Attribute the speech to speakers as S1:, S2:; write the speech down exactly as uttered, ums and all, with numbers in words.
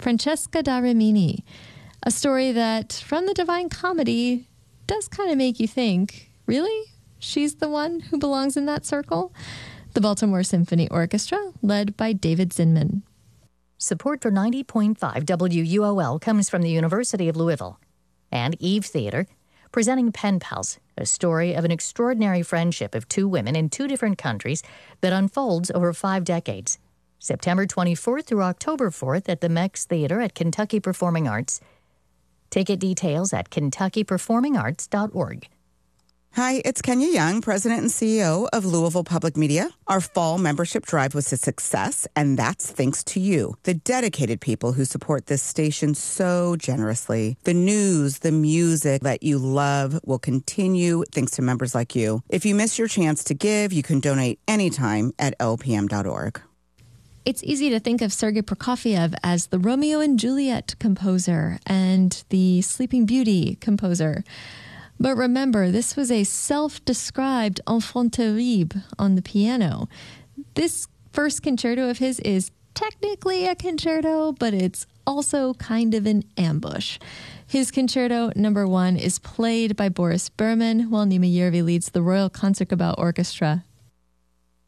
S1: Francesca da Rimini, a story that, from the Divine Comedy, does kind of make you think, really? She's the one who belongs in that circle? The Baltimore Symphony Orchestra, led by David Zinman.
S2: Support for ninety point five W U O L comes from the University of Louisville and Eve Theater, presenting Pen Pals, a story of an extraordinary friendship of two women in two different countries that unfolds over five decades. September twenty-fourth through October fourth at the Mex Theater at Kentucky Performing Arts. Ticket details at kentucky performing arts dot org.
S3: Hi, it's Kenya Young, President and C E O of Louisville Public Media. Our fall membership drive was a success, and that's thanks to you, the dedicated people who support this station so generously. The news, the music that you love will continue thanks to members like you. If you miss your chance to give, you can donate anytime at L P M dot org.
S1: It's easy to think of Sergei Prokofiev as the Romeo and Juliet composer and the Sleeping Beauty composer. But remember, this was a self-described enfant terrible on the piano. This first concerto of his is technically a concerto, but it's also kind of an ambush. His concerto number one is played by Boris Berman, while Nima Yervi leads the Royal Concertgebouw Orchestra.